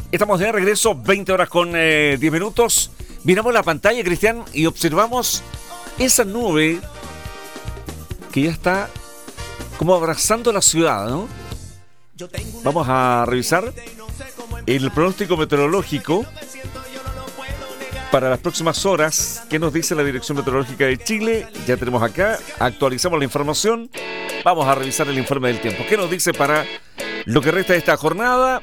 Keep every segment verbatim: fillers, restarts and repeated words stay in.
Estamos de regreso, veinte horas con eh, diez minutos. Miramos la pantalla, Cristian, y observamos esa nube que ya está como abrazando la ciudad, ¿no? Vamos a revisar el pronóstico meteorológico para las próximas horas. ¿Qué nos dice la Dirección Meteorológica de Chile? Ya tenemos acá, actualizamos la información. Vamos a revisar el informe del tiempo. ¿Qué nos dice para lo que resta de esta jornada?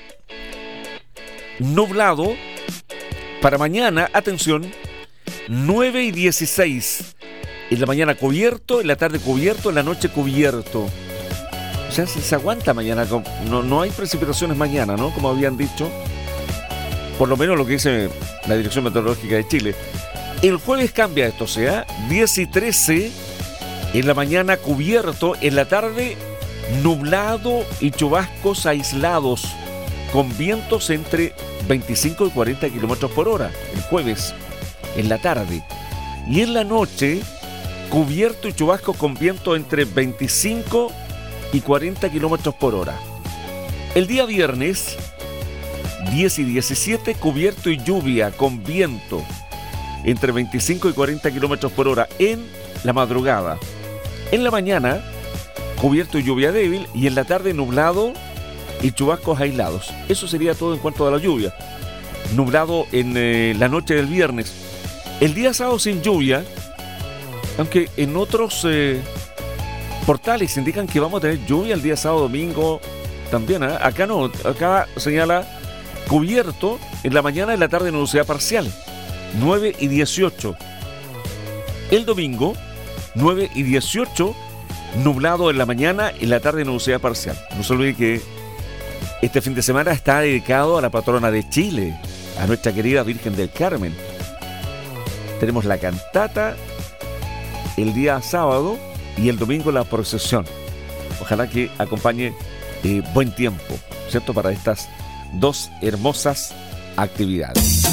Nublado. Para mañana, atención, nueve y dieciséis. En la mañana cubierto, en la tarde cubierto, en la noche cubierto. O sea, se, se aguanta mañana. No, no hay precipitaciones mañana, ¿no? Como habían dicho. Por lo menos lo que dice la Dirección Meteorológica de Chile. El jueves cambia esto, o sea, diez y trece. En la mañana cubierto, en la tarde nublado y chubascos aislados, con vientos entre veinticinco y cuarenta kilómetros por hora, el jueves, en la tarde. Y en la noche, cubierto y chubascos con viento entre veinticinco y cuarenta kilómetros por hora. El día viernes, diez y diecisiete, cubierto y lluvia con viento entre veinticinco y cuarenta kilómetros por hora en la madrugada. En la mañana, cubierto y lluvia débil, y en la tarde nublado y chubascos aislados. Eso sería todo en cuanto a la lluvia. Nublado en eh, la noche del viernes. El día sábado sin lluvia, aunque en otros eh, portales indican que vamos a tener lluvia el día sábado, domingo también. ¿eh? Acá no, acá señala cubierto en la mañana y en la tarde nubosidad parcial, nueve y dieciocho. El domingo, nueve y dieciocho, nublado en la mañana y en la tarde nubosidad parcial. No se olvide que este fin de semana está dedicado a la patrona de Chile, a nuestra querida Virgen del Carmen. Tenemos la cantata el día sábado y el domingo la procesión. Ojalá que acompañe eh, buen tiempo, ¿cierto? Para estas dos hermosas actividades.